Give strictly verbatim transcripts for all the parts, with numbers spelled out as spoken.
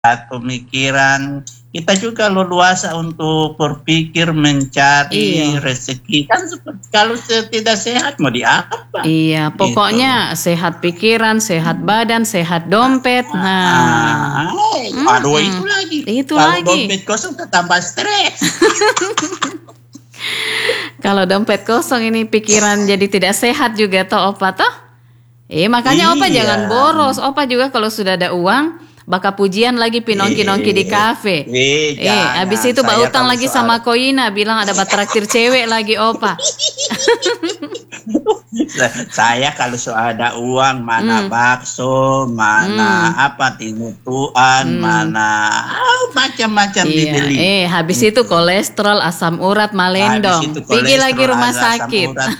pemikiran kita juga leluasa untuk berpikir mencari Iya. rezeki kan seperti kalau tidak sehat mau di apa? Iya, pokoknya Gitu. sehat pikiran, sehat badan, sehat dompet. Nah, Ah, aduh mm-mm. itu lagi. Itu Kalau lagi. dompet kosong tambah stres. Kalau dompet kosong ini pikiran jadi tidak sehat juga toh Opa toh. Eh makanya Opa Iya. jangan boros. Opa juga kalau sudah ada uang bakal pujian lagi pinongki-nongki di kafe. Eh, Eh, jangan. habis itu Saya Pak utang kalau lagi soal- sama Koina bilang ada traktir cewek lagi Opa. Saya kalau soal ada uang mana Hmm. bakso, mana apa tinutuan, mana ah, macam-macam Iya, dibeli. eh habis itu kolesterol, asam urat, malendong. Habis itu Pergi lagi kolesterol, rumah asam sakit. urat,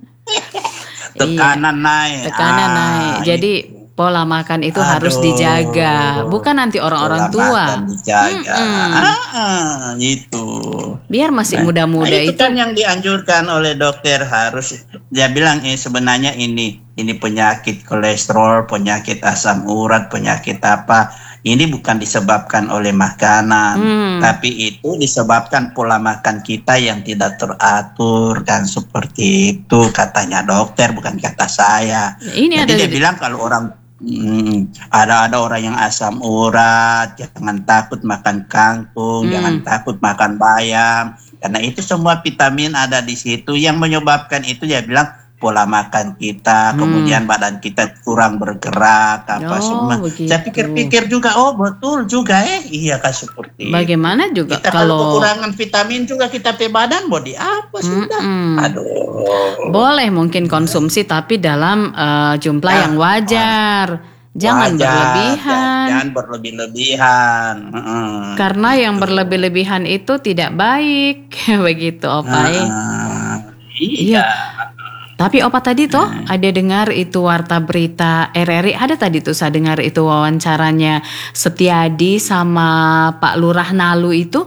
tekanan naik. Tekanan Ah, naik. Jadi pola makan itu harus Aduh. dijaga. Bukan nanti orang-orang pola tua. makan dijaga. Mm-mm. Ah, itu. Biar masih Nah, muda-muda nah, itu itu. kan yang dianjurkan oleh dokter harus dia bilang eh, sebenarnya ini ini penyakit kolesterol, penyakit asam urat, penyakit apa. Ini bukan disebabkan oleh makanan, Hmm. tapi itu disebabkan pola makan kita yang tidak teratur kan seperti itu katanya dokter bukan kata saya. Ini Jadi ada dia bilang kalau orang Hmm, ada ada orang yang asam urat, jangan takut makan kangkung, Hmm. jangan takut makan bayam, karena itu semua vitamin ada di situ. Yang menyebabkan itu dia bilang pola makan kita, Hmm. kemudian badan kita kurang bergerak, apa Oh, semua. begitu. Saya pikir-pikir juga, oh betul juga eh, iya kan seperti itu. Bagaimana juga Kita kalau kalau kekurangan vitamin juga kita pe badan body apa sudah. Mm-mm. Aduh. boleh mungkin konsumsi tapi dalam eh, jumlah Ah, yang wajar. Jangan Wajar, berlebihan. Jangan berlebih-lebihan. Heeh. Karena yang berlebih-lebihan itu tidak baik. Begitu Opa. eh. Ah, Iya. iya. Tapi Opa tadi toh ada dengar itu warta berita R R I, ada tadi tuh saya dengar itu wawancaranya Setiadi sama Pak Lurah Nalu itu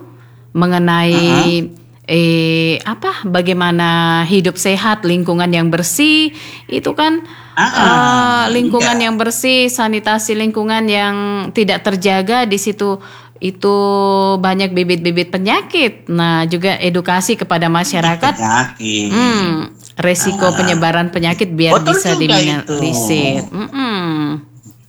mengenai eh apa bagaimana hidup sehat, lingkungan yang bersih itu kan Ah, eh, lingkungan iya. yang bersih, sanitasi lingkungan yang tidak terjaga di situ itu banyak bibit-bibit penyakit. Nah, juga edukasi kepada masyarakat Penyakit. Hmm, resiko penyebaran penyakit biar Betul bisa juga diminimalisir. Mm-mm.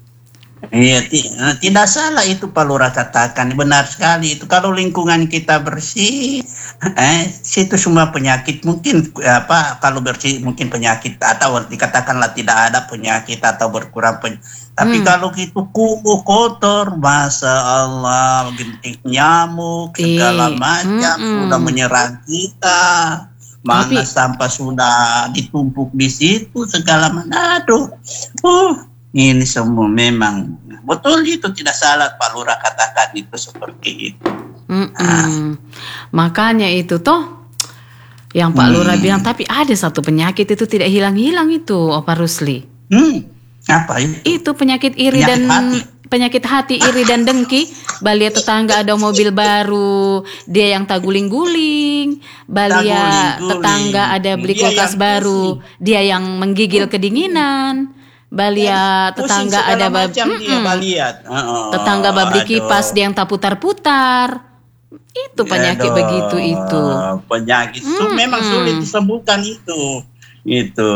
Iya, ti- eh, tidak salah itu Pak Lurah katakan, benar sekali itu kalau lingkungan kita bersih, eh situ semua penyakit mungkin eh, apa kalau bersih mungkin penyakit atau dikatakanlah tidak ada penyakit atau berkurang pen- tapi Hmm. kalau itu kumuh kotor, masa Allah bintik nyamuk segala Iya. macam Mm-mm. sudah menyerang kita. Mana Tapi- sampah sudah ditumpuk di situ segala macam. Aduh. Uh, ini semua memang betul itu tidak salah Pak Lurah katakan itu seperti itu. Mm-mm. Makanya itu toh yang Pak Hmm. Lurah bilang, tapi ada satu penyakit itu tidak hilang-hilang itu, Opa Rusli. Hmm, apa itu? Itu penyakit iri Penyakit dan hati. penyakit hati, iri dan dengki. Balia tetangga ada mobil baru, dia yang tak guling-guling. Balia Taguling-guling. tetangga ada beli Dia kulkas yang baru, dia yang menggigil kedinginan. Balia Pusing tetangga segala ada bab- macam dia Mm-mm. baliat. Oh, tetangga babli aduh. kipas dia yang tak putar-putar. Itu penyakit Aduh, begitu itu. Penyakit itu Mm-mm. memang sulit disembuhkan itu. Itu.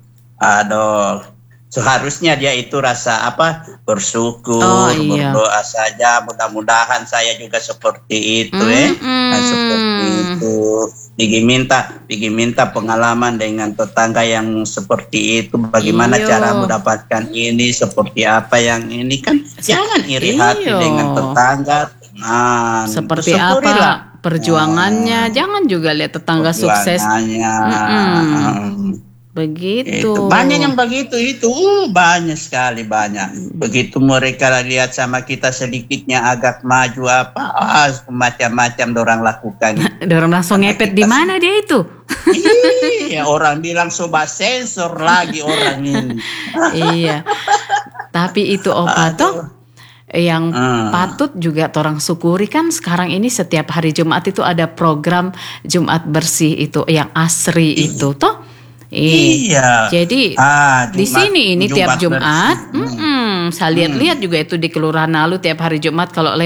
Aduh. Seharusnya dia itu rasa apa? Bersyukur, Oh, iya. berdoa saja. Mudah-mudahan saya juga seperti itu eh. Mm-mm. Nah, seperti itu. Pergi minta, pergi minta pengalaman dengan tetangga yang seperti itu. Bagaimana Iyo. cara mendapatkan ini, seperti apa yang ini kan. Jangan iri hati Iyo. dengan tetangga. Nah, Seperti syukurilah. apa perjuangannya. Jangan juga lihat tetangga sukses. Perjuangannya. Mm-mm. Begitu. Itu banyak yang begitu itu uh, banyak sekali banyak. Begitu mereka lihat sama kita sedikitnya agak maju apa, ah, macam-macam dorang lakukan. Dorong langsung Karena ngepet kita di mana dia itu? Iya, orang bilang sobat sensor lagi orang ini. Iya. Tapi itu Opa toh yang Hmm. patut juga orang syukuri kan sekarang ini setiap hari Jumat itu ada program Jumat bersih itu yang asri itu toh Eh, Iya. jadi Ah, di Jumat, sini ini tiap Jumat bersih. Jumat, Hmm. mm-mm, saya lihat-lihat juga itu di Kelurahan Nalu tiap hari Jumat kalau